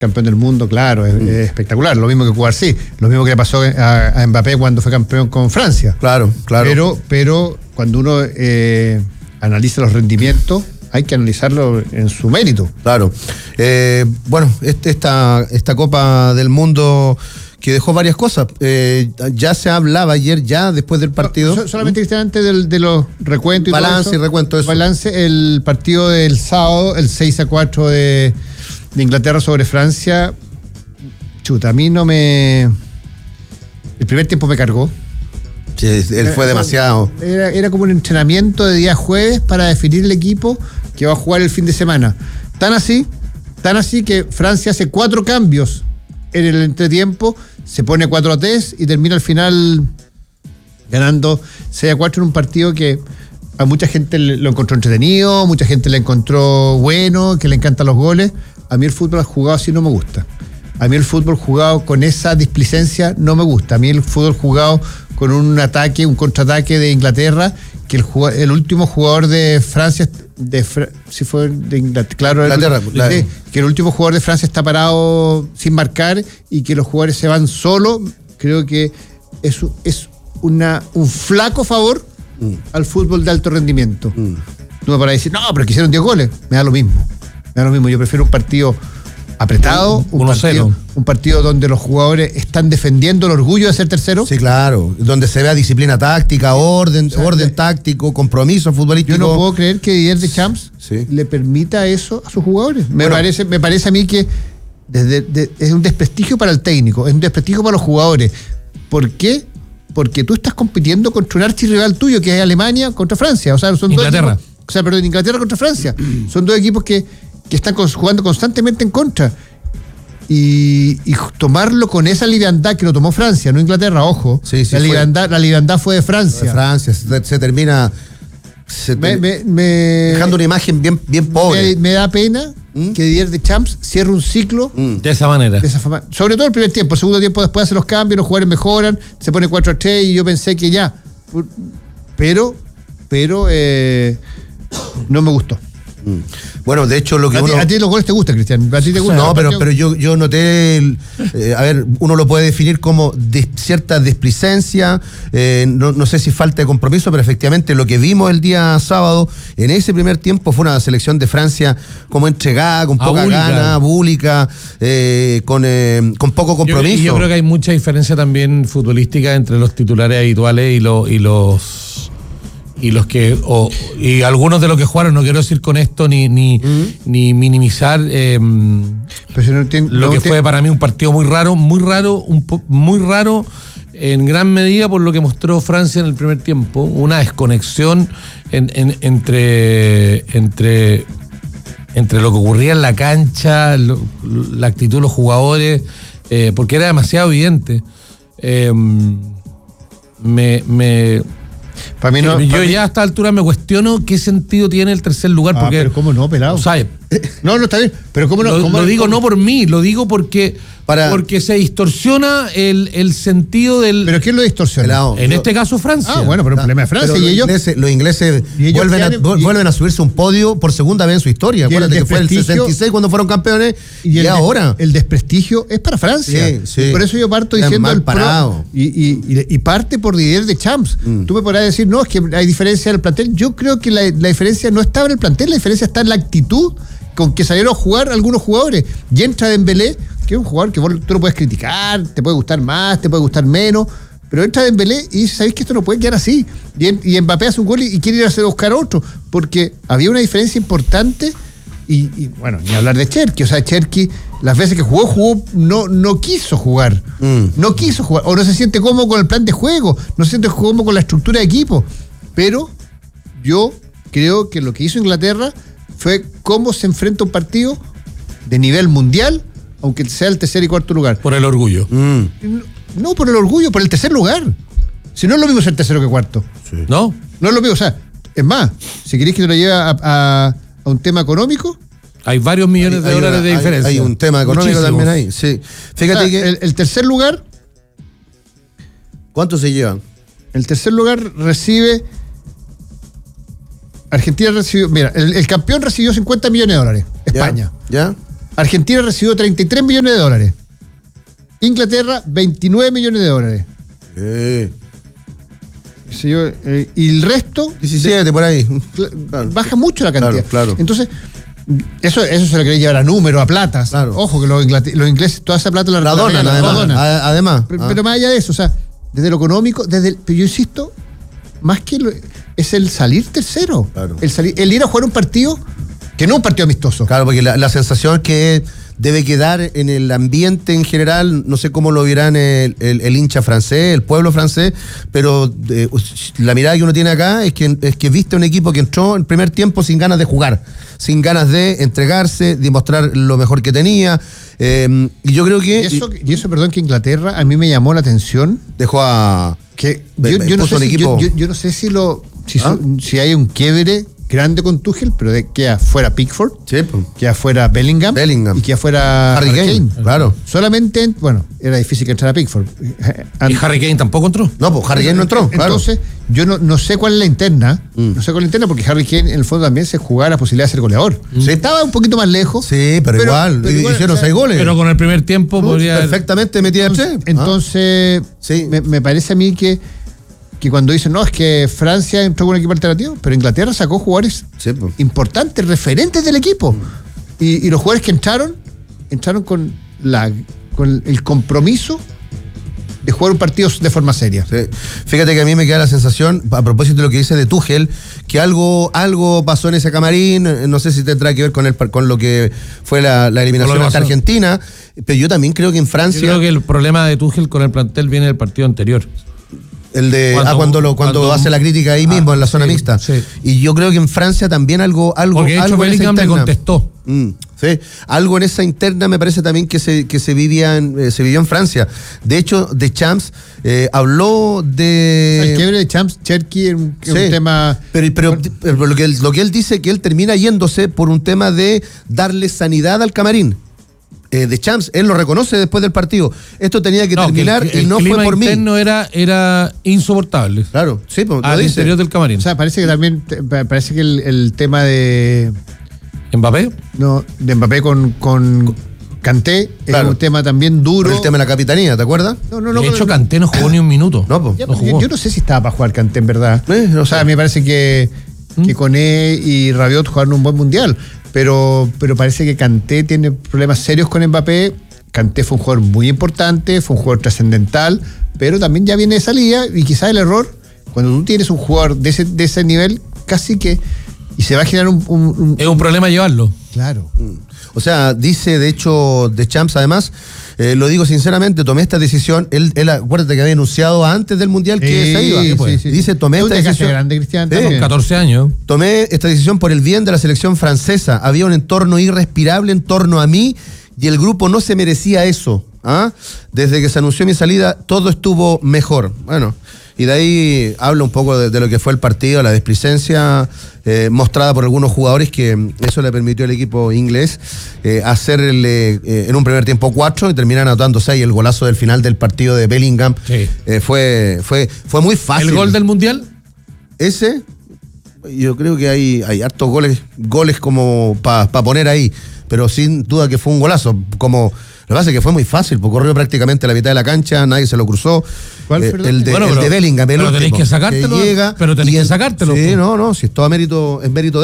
campeón del mundo, claro, es espectacular. Lo mismo que Cubarsí, lo mismo que le pasó a Mbappé cuando fue campeón con Francia. Claro. Pero cuando uno analiza los rendimientos, hay que analizarlo en su mérito. Claro. Bueno, esta Copa del Mundo que dejó varias cosas. Ya se hablaba ayer, ya después del partido. No, solamente, Cristian, antes de los recuentos y balance todo eso, y recuento de eso. Balance, el partido del sábado, el 6-4 de Inglaterra sobre Francia. Chuta, a mí no me... El primer tiempo me cargó. Sí, él fue demasiado. Era como un entrenamiento de día jueves para definir el equipo que va a jugar el fin de semana. Tan así que Francia hace 4 cambios en el entretiempo, se pone 4-3 y termina al final ganando 6-4 en un partido que a mucha gente lo encontró entretenido, mucha gente le encontró bueno, que le encantan los goles. A mí el fútbol jugado así no me gusta. A mí el fútbol jugado con esa displicencia no me gusta. A mí el fútbol jugado con un contraataque de Inglaterra, que el último jugador de Francia, si fue de Inglaterra, claro, que el último jugador de Francia está parado sin marcar y que los jugadores se van solos, creo que es un flaco favor al fútbol de alto rendimiento. Tú me paras a decir, no, pero que hicieron 10 goles, me da lo mismo. Yo prefiero un partido apretado, un partido donde los jugadores están defendiendo el orgullo de ser tercero. Sí, claro, donde se vea disciplina táctica, orden táctico, compromiso futbolístico. Yo no puedo creer que Didier Deschamps le permita eso a sus jugadores. Me parece a mí que es un desprestigio para el técnico, es un desprestigio para los jugadores. ¿Por qué? Porque tú estás compitiendo contra un archirrival tuyo, que es Alemania contra Francia. O sea, son Inglaterra. Inglaterra contra Francia. Son dos equipos que están jugando constantemente en contra. Y tomarlo con esa liviandad que lo tomó Francia, no Inglaterra, ojo. Sí, la liviandad fue de Francia. Francia se termina dejando una imagen bien pobre. Me da pena que Didier Deschamps cierre un ciclo de esa manera. Sobre todo el primer tiempo. El segundo tiempo después hace los cambios, los jugadores mejoran, se pone 4-3 y yo pensé que ya. Pero no me gustó. Bueno, de hecho, lo que a ti los goles te gustan, Cristian. ¿A ti te gusta? No, pero yo noté, uno lo puede definir como cierta displicencia, no sé si falta de compromiso, pero efectivamente lo que vimos el día sábado, en ese primer tiempo, fue una selección de Francia como entregada, con poca gana, búlica, con poco compromiso. Yo creo que hay mucha diferencia también futbolística entre los titulares habituales y algunos de los que jugaron. No quiero decir con esto ni minimizar lo que fue para mí un partido muy raro en gran medida por lo que mostró Francia en el primer tiempo, una desconexión entre lo que ocurría en la cancha, la actitud de los jugadores, porque era demasiado evidente. Yo ya a esta altura me cuestiono qué sentido tiene el tercer lugar. Porque, pero ¿cómo no, pelado? O sea, no, está bien. Pero ¿cómo no? Lo digo no por mí, lo digo porque se distorsiona el sentido del... ¿Pero quién lo distorsiona? En este caso Francia. Bueno, pero el problema es Francia. Los ingleses vuelven a subirse un podio por segunda vez en su historia. Acuérdate que fue el 66 cuando fueron campeones y ahora. El desprestigio es para Francia. Sí. Por eso yo parto diciendo mal parado. Y parte por Didier Deschamps. Tú me podrás decir, no, es que hay diferencia en el plantel. Yo creo que la diferencia no estaba en el plantel, la diferencia está en la actitud con que salieron a jugar algunos jugadores. Y entra Dembélé, que es un jugador que tú lo puedes criticar, te puede gustar más, te puede gustar menos, pero entra Dembélé y dice, ¿sabéis que esto no puede quedar así? Y Mbappé hace un gol y quiere ir a buscar otro, porque había una diferencia importante. Y bueno, ni hablar de Cherki. O sea, Cherki, las veces que jugó, no quiso jugar. No quiso jugar. O no se siente cómodo con el plan de juego, no se siente cómodo con la estructura de equipo. Pero yo creo que lo que hizo Inglaterra fue cómo se enfrenta un partido de nivel mundial, aunque sea el tercer y cuarto lugar. Por el orgullo. No por el orgullo, por el tercer lugar. Si no es lo mismo ser tercero que cuarto. Sí. ¿No? No es lo mismo. O sea, es más, si queréis que te lo lleve a un tema económico, hay varios millones de dólares de diferencia. Hay un tema económico también ahí. Sí. Fíjate, o sea, que el tercer lugar. ¿Cuánto se llevan? El tercer lugar recibe. Argentina recibió. Mira, el campeón recibió $50 millones. España. ¿Ya? Argentina recibió 33 millones de dólares. Inglaterra, 29 millones de dólares. Y el resto... 17 por ahí. Baja mucho la cantidad. Claro. Entonces, eso se lo quería llevar a números, a platas. Claro. Ojo que los ingleses, toda esa plata la donan, además. Pero más allá de eso, o sea, desde lo económico, pero yo insisto, más que es el salir tercero. Claro. El ir a jugar un partido que no es un partido amistoso. Claro, porque la sensación que debe quedar en el ambiente en general, no sé cómo lo verán el hincha francés, el pueblo francés, pero la mirada que uno tiene acá es que viste un equipo que entró en primer tiempo sin ganas de jugar, sin ganas de entregarse, de mostrar lo mejor que tenía. Y yo creo que... Y eso, perdón, que Inglaterra a mí me llamó la atención. Dejó a... Que yo no sé si hay un quiebre grande con Tuchel, pero queda fuera Pickford, queda fuera Bellingham y queda fuera Harry Kane. Claro. Solamente, era difícil que entrara Pickford. ¿Y Harry Kane tampoco entró? No, pues Harry Kane no entró, claro. Entonces, yo no sé cuál es la interna, porque Harry Kane en el fondo también se jugaba la posibilidad de ser goleador. Sí. Estaba un poquito más lejos. Sí, pero igual, hicieron 6 goles. Pero con el primer tiempo podría... Perfectamente metía 3. Entonces, sí. me parece a mí que cuando dicen, no, es que Francia entró con un equipo alternativo, pero Inglaterra sacó jugadores importantes, referentes del equipo. Y los jugadores que entraron con el compromiso de jugar un partido de forma seria. Sí. Fíjate que a mí me queda la sensación, a propósito de lo que dice de Tuchel, que algo pasó en ese camarín, no sé si tendrá que ver con lo que fue la eliminación ante Argentina, pero yo también creo que en Francia... Yo creo que el problema de Tuchel con el plantel viene del partido anterior. El de cuando hace la crítica ahí mismo en la zona mixta. Sí. Y yo creo que en Francia también algo porque de hecho Bellingham le contestó. Sí, algo en esa interna me parece también que se vivió en Francia. De hecho, Deschamps habló de... El quiebre de Deschamps, Cherki es un tema... Pero lo que él dice, que él termina yéndose por un tema de darle sanidad al camarín. Deschamps, él lo reconoce después del partido. Esto tenía que terminar y no fue por mí. El clima interno era insoportable. Claro, sí, pues, al interior del camarín. O sea, parece que también el tema de ¿Mbappé? No, de Mbappé con Kanté es un tema también duro. Por el tema de la capitanía, ¿te acuerdas? No, de hecho, Kanté no jugó ni un minuto. Yo no sé si estaba para jugar Kanté en verdad. O sea, me parece que Koné y Rabiot jugaron un buen mundial. Pero parece que Kanté tiene problemas serios con Mbappé. Kanté fue un jugador muy importante, fue un jugador trascendental, pero también ya viene de salida y quizás el error, cuando tú tienes un jugador de ese nivel, casi que... Y se va a generar es un problema llevarlo. Claro. O sea, dice, de hecho, Deschamps, además, lo digo sinceramente, tomé esta decisión, él acuérdate que había anunciado antes del Mundial que se iba. Dice, tomé esta decisión. Grande, Cristian, con 14 años. Tomé esta decisión por el bien de la selección francesa. Había un entorno irrespirable en torno a mí y el grupo no se merecía eso. Desde que se anunció mi salida, todo estuvo mejor. Bueno, y de ahí habla un poco de lo que fue el partido, la displicencia mostrada por algunos jugadores, que eso le permitió al equipo inglés hacerle en un primer tiempo 4 y terminar anotando 6. El golazo del final del partido de Bellingham fue muy fácil. ¿El gol del Mundial? Ese, yo creo que hay hartos goles como para poner ahí, pero sin duda que fue un golazo. Como lo que pasa es que fue muy fácil, porque corrió prácticamente a la mitad de la cancha, nadie se lo cruzó. ¿Cuál, el de Bellingham, el pero tenéis que sacártelo. Sí, no, si es todo mérito de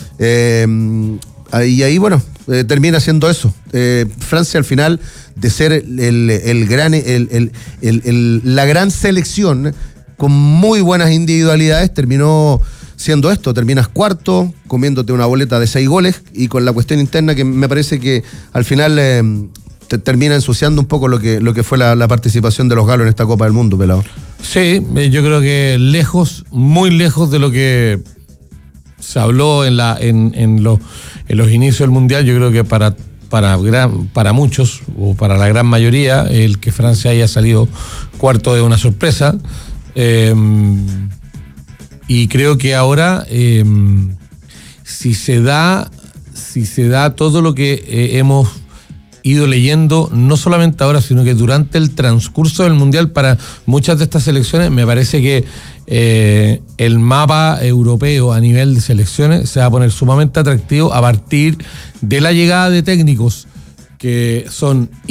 él. Y ahí, bueno, termina siendo eso. Francia, al final, de ser la gran selección, con muy buenas individualidades, terminó siendo esto. Terminas cuarto, comiéndote una boleta de 6 goles, y con la cuestión interna que me parece que al final te termina ensuciando un poco lo que fue la participación de los galos en esta Copa del Mundo, pelado. Sí, yo creo que muy lejos de lo que se habló en los inicios del Mundial. Yo creo que para muchos, o para la gran mayoría, el que Francia haya salido cuarto es una sorpresa. Y creo que ahora, si se da todo lo que hemos ido leyendo, no solamente ahora, sino que durante el transcurso del Mundial, para muchas de estas selecciones, me parece que el mapa europeo a nivel de selecciones se va a poner sumamente atractivo a partir de la llegada de técnicos que son